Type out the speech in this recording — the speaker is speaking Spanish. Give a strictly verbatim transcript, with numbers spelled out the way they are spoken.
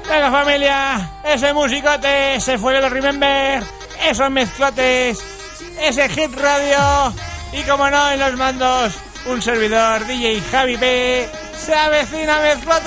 Venga, familia, ese musicote, ese fue el Remember, esos mezclotes, ese Hit Radio y, como no, en los mandos, un servidor, D J Javi P. Se avecina mezclote.